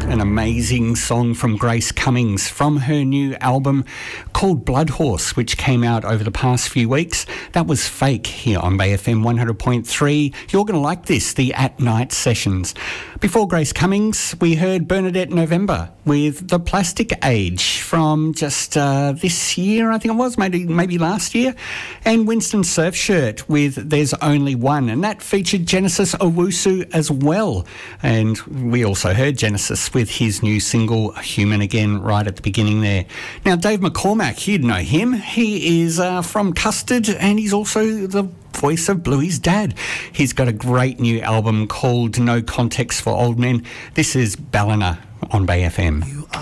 an amazing song from Grace Cummings from her new album called Blood Horse, which came out over the past few weeks. That was Fake here on Bay FM 100.3. You're going to like this, the At Night sessions. Before Grace Cummings, we heard Bernadette November with The Plastic Age from just this year, I think it was, maybe last year, and Winston Surfshirt with There's Only One, and that featured Genesis Owusu as well. And we also heard Genesis with his new single Human Again right at the beginning there. Now, Dave McCormack, you'd know him. He is from Custard, and he's also the voice of Bluey's dad. He's got a great new album called No Context for Old Men. This is Ballina on Bay FM.